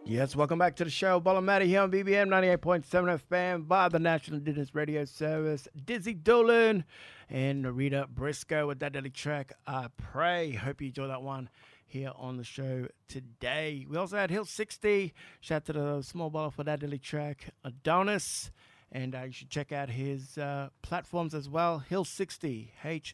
Yes, welcome back to the show. Matty here on BBM 98.7 FM by the National Indigenous Radio Service. Dizzy Dolan and Narita Briscoe with that daily track, I Pray. Hope you enjoy that one here on the show today. We also had Hill 60. Shout out to the small bottle for that daily track, Adonis. And you should check out his platforms as well. Hill 60,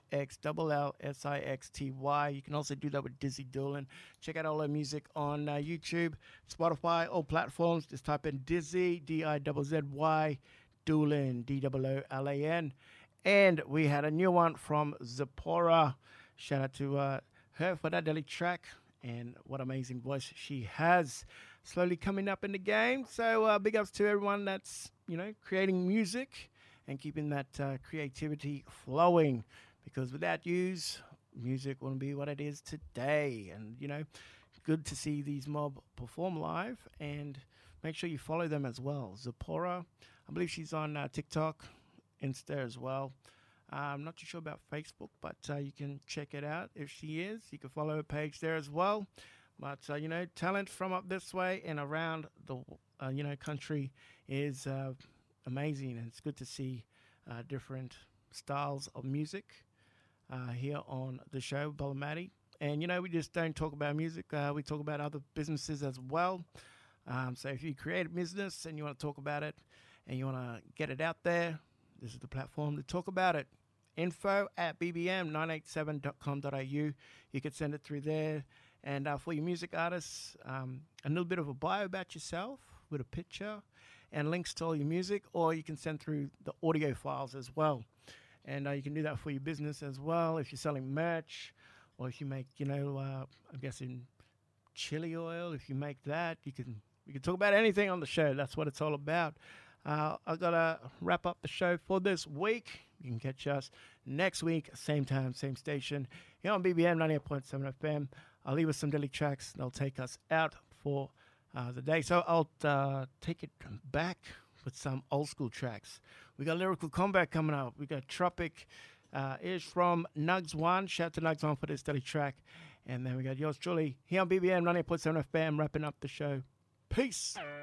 HXLLSIXTY. You can also do that with Dizzy Doolin. Check out all their music on YouTube, Spotify, all platforms. Just type in Dizzy, Dizzy, Doolin, Doolan. And we had a new one from Zipporah. Shout out to her for that daily track. And what amazing voice she has. Slowly coming up in the game. So big ups to everyone that's, creating music and keeping that creativity flowing. Because without yous, music wouldn't be what it is today. And, good to see these mob perform live. And make sure you follow them as well. Zipporah, I believe she's on TikTok, Insta as well. I'm not too sure about Facebook, but you can check it out if she is. You can follow her page there as well. But, talent from up this way and around the, country is amazing. And it's good to see different styles of music here on the show, Matty. And, we just don't talk about music. We talk about other businesses as well. So if you create a business and you want to talk about it and you want to get it out there, this is the platform to talk about it. info@bbm987.com.au. You can send it through there. And for your music artists, a little bit of a bio about yourself with a picture and links to all your music, or you can send through the audio files as well. And you can do that for your business as well. If you're selling merch, or if you make, I'm guessing chili oil, if you make that, we can talk about anything on the show. That's what it's all about. I've got to wrap up the show for this week. You can catch us next week, same time, same station, here on BBM 98.7 FM. I'll leave us some daily tracks. They'll take us out for the day. So I'll take it back with some old school tracks. We got Lyrical Combat coming up. We got Tropic is from Nugs One. Shout out to Nugs One for this daily track. And then we got yours truly here on BBM 98.7 FM, wrapping up the show. Peace.